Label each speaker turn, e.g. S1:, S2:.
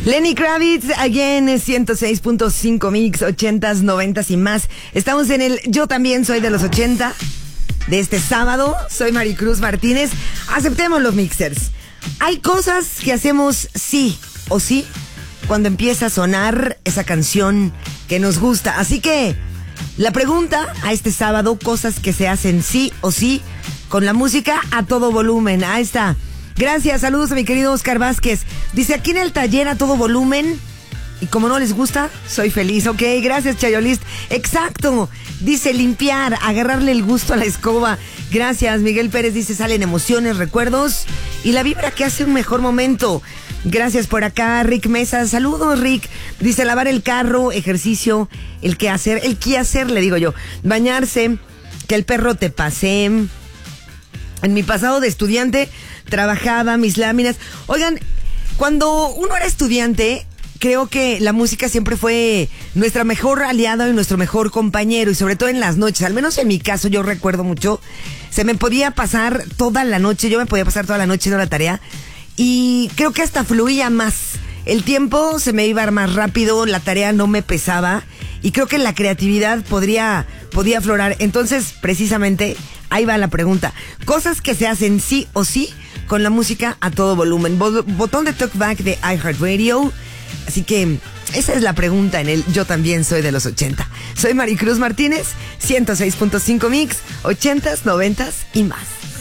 S1: Lenny Kravitz, again, 106.5 mix, 80s, 90s y más. Estamos en el Yo También Soy de los 80 de este sábado. Soy Maricruz Martínez. Aceptemos los mixers. Hay cosas que hacemos sí o sí cuando empieza a sonar esa canción que nos gusta. Así que la pregunta a este sábado, cosas que se hacen sí o sí con la música a todo volumen. Ahí está. Gracias, saludos a mi querido Oscar Vázquez. Dice, aquí en el taller a todo volumen. Y como no les gusta, soy feliz. Ok, gracias, Chayolist. Exacto. Dice, limpiar, agarrarle el gusto a la escoba. Gracias, Miguel Pérez. Dice, salen emociones, recuerdos y la vibra que hace un mejor momento. Gracias por acá, Rick Mesa. Saludos, Rick. Dice, lavar el carro, ejercicio, el quehacer, le digo yo. Bañarse, que el perro te pase. En mi pasado de estudiante trabajaba mis láminas. Oigan, cuando uno era estudiante, creo que la música siempre fue nuestra mejor aliada y nuestro mejor compañero, y sobre todo en las noches. Al menos en mi caso, yo recuerdo mucho, yo me podía pasar toda la noche haciendo la tarea, y creo que hasta fluía más. El tiempo se me iba más rápido, la tarea no me pesaba, y creo que la creatividad podía aflorar. Entonces, precisamente, ahí va la pregunta. Cosas que se hacen sí o sí con la música a todo volumen. Botón de talkback de iHeartRadio. Así que esa es la pregunta en el Yo También Soy de los 80. Soy Maricruz Martínez, 106.5 mix, 80s, 90s y más.